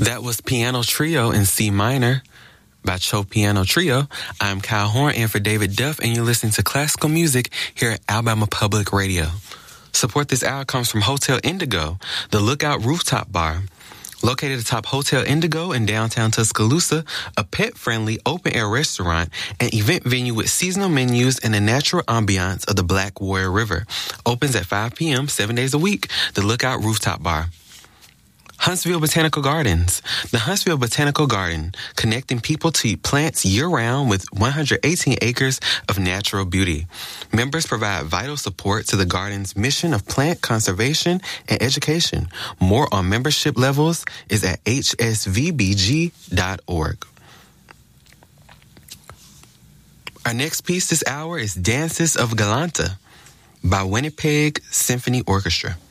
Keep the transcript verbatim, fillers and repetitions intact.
That was Piano Trio in C minor by Cho Piano Trio. I'm Kyle Horn in for David Duff, and you're listening to classical music here at Alabama Public Radio. Support this hour comes from Hotel Indigo, the Lookout Rooftop Bar. Located atop Hotel Indigo in downtown Tuscaloosa, a pet-friendly open-air restaurant and event venue with seasonal menus and the natural ambiance of the Black Warrior River. Opens at five p.m., seven days a week, the Lookout Rooftop Bar. Huntsville Botanical Gardens. The Huntsville Botanical Garden, connecting people to plants year-round with one hundred eighteen acres of natural beauty. Members provide vital support to the garden's mission of plant conservation and education. More on membership levels is at h s v b g dot org. Our next piece this hour is Dances of Galanta by Winnipeg Symphony Orchestra.